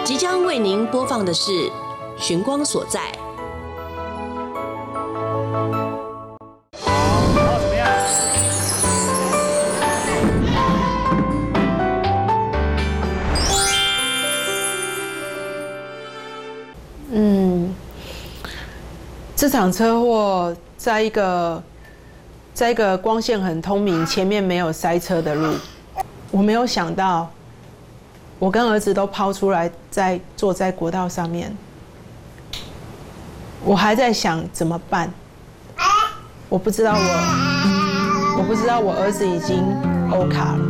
即将为您播放的是《寻光所在》。 好，怎么样？ 这场车祸在一个光线很通明、前面没有塞车的路，我没有想到，我跟儿子都抛出来坐在国道上面，我还在想怎么办，我不知道我儿子已经欧卡了。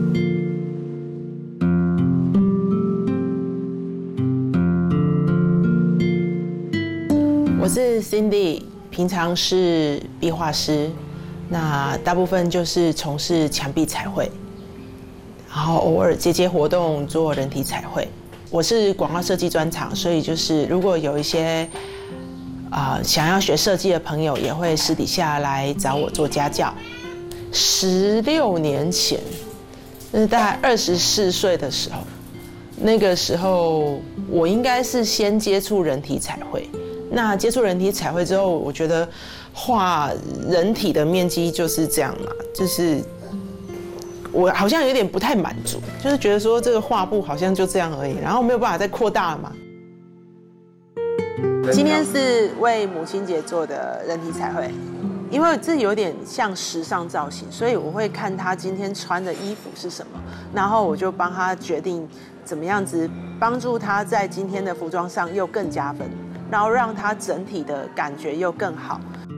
我是 Cindy， 平常是壁画师，那大部分就是从事墙壁彩绘，然后偶尔接活动做人体彩绘。我是广告设计专长，所以就是如果有一些想要学设计的朋友，也会私底下来找我做家教。16年前，那是大概24岁的时候，那个时候我应该是先接触人体彩绘。那接触人体彩绘之后，我觉得画人体的面积就是这样嘛，就是我好像有点不太满足，就是觉得说这个画布好像就这样而已，然后没有办法再扩大了嘛。今天是为母亲节做的人体彩绘，因为这有点像时尚造型，所以我会看她今天穿的衣服是什么，然后我就帮她决定怎么样子帮助她在今天的服装上又更加分。然后让他整体的感觉又更好。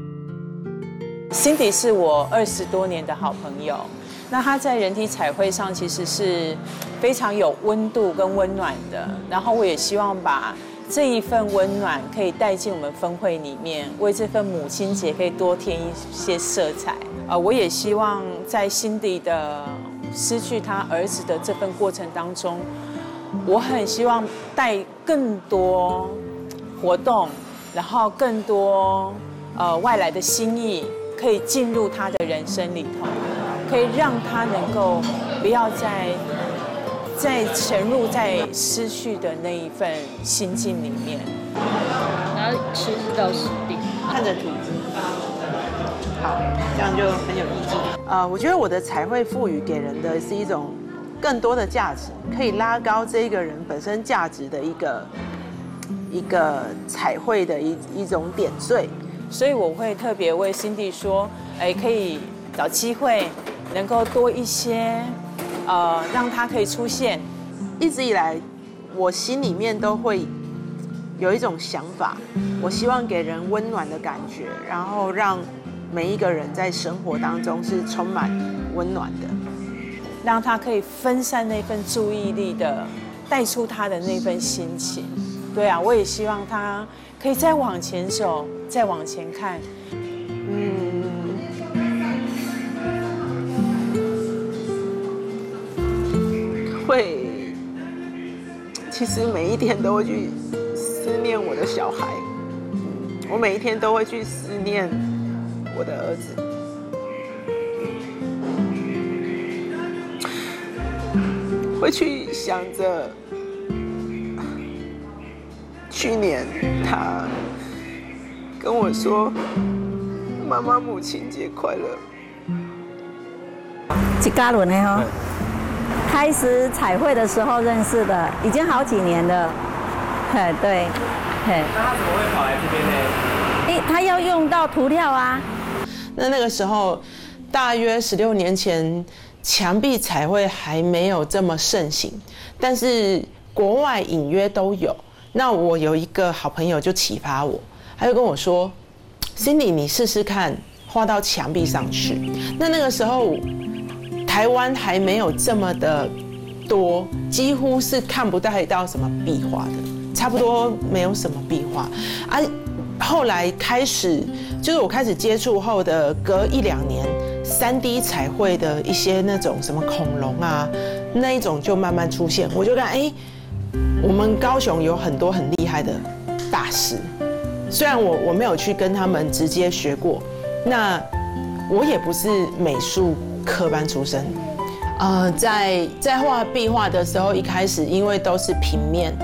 Cindy 是我20多年的好朋友，那她在人体彩绘上其实是非常有温度跟温暖的。然后我也希望把这一份温暖可以带进我们分会里面，为这份母亲节可以多添一些色彩。我也希望在Cindy的失去她儿子的这份过程当中，我很希望带更多活动，然后更多外来的心意可以进入他的人生里头，可以让他能够不要再沉入在失去的那一份心境里面。 然后吃到实地， 看着图，好，这样就很有意境。我觉得我的彩绘赋予给人的是一种更多的价值，可以拉高这个人本身价值的一个彩绘的一种点缀， 所以我会特别为Cindy说，可以找机会能够多一些，让她可以出现。 一直以来，我心里面都会有一种想法，我希望给人温暖的感觉，然后让每一个人在生活当中是充满温暖的， 让他可以分散那份注意力的，带出他的那份心情。对啊，我也希望他可以再往前走，再往前看。 会，其实每一天都会去思念我的小孩，我每一天都会去思念我的儿子。会去想着去年他跟我说：“妈妈，母亲节快乐。” 一家人的哈，开始彩绘的时候认识的，已经好几年了。对， 那他怎么会跑来这边呢？ 他要用到涂料啊。 那个时候，大约16年前，墙壁彩绘还没有这么盛行，但是国外隐约都有。那我有一个好朋友就启发我，他就跟我说 ：“Cindy， 你试试看画到墙壁上去。”那个时候，台湾还没有这么的多，几乎是看不太到什么壁画的，差不多没有什么壁画啊。后来开始，就是我开始接触后的隔1-2年，3D 彩绘的一些那种什么恐龙啊，那一种就慢慢出现。我就看，我们高雄有很多很厉害的大师，虽然我没有去跟他们直接学过，那我也不是美术科班出身。在画壁画的时候，一开始因为都是平面，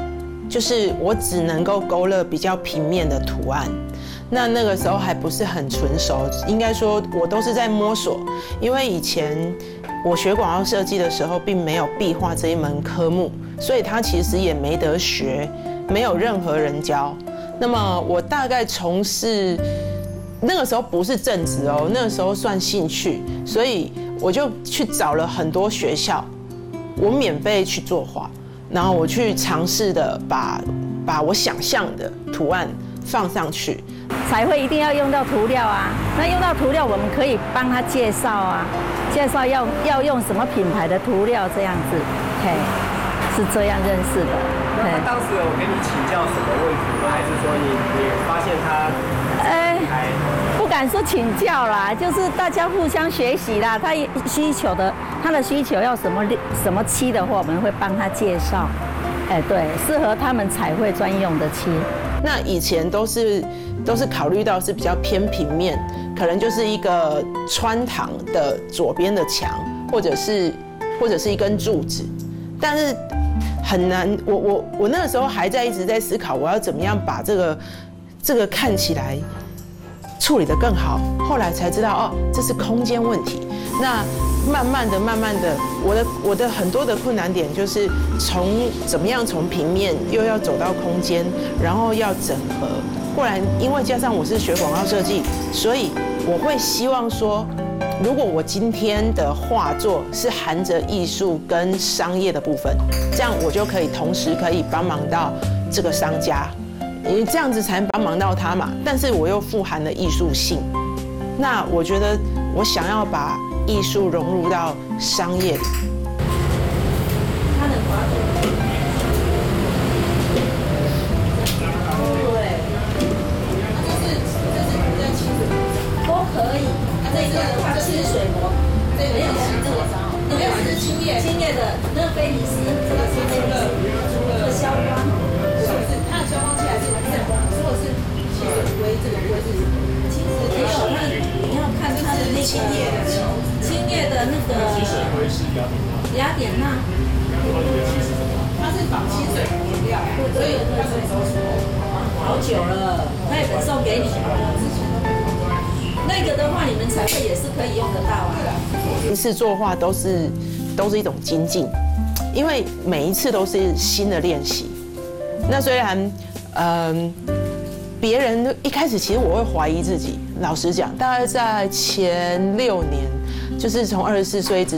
就是我只能够勾勒比较平面的图案。那个时候还不是很纯熟，应该说我都是在摸索，因为以前我学广告设计的时候并没有壁画这一门科目，所以它其实也没得学，没有任何人教。那么我大概从事那个时候不是正职哦，那个时候算兴趣，所以我就去找了很多学校，我免费去作画，然后我去尝试的把我想象的图案放上去。 彩绘一定要用到涂料啊，那用到涂料，我们可以帮他介绍啊，介绍要用什么品牌的涂料这样子，嘿，是这样认识的。 那他当时有跟你请教什么问题吗？还是说你发现他？ 不敢说请教啦，就是大家互相学习啦。他的需求要什么漆的话，我们会帮他介绍。对，适合他们彩绘专用的漆。 那以前都是考虑到是比较偏平面，可能就是一个穿堂的左边的墙，或者是一根柱子，但是很难。我那个时候还一直在思考，我要怎么样把这个看起来处理得更好。后来才知道哦，这是空间问题。那慢慢的，我的很多的困难点就是怎么样从平面又要走到空间，然后要整合。不然，因为加上我是学广告设计，所以我会希望说，如果我今天的画作是含着艺术跟商业的部分，这样我就可以同时可以帮忙到这个商家，因为这样子才能帮忙到他嘛。但是我又富含了艺术性，那我觉得我想要把艺术融入到商业里。 青叶的那个菲尼斯，这个是那个消光，它的消光器还是正光，如果是汽水灰，这个灰是汽水没有，那你要看它的那个青叶的那个汽水灰是雅典娜，它是仿汽水原料，所以好久了，那也本送给你。那个的话，你们彩绘也是可以用得到啊。 一次作画都是一种精进，因为每一次都是新的练习。那虽然别人一开始其实我会怀疑自己，老实讲，大概在前6年，就是从24岁一直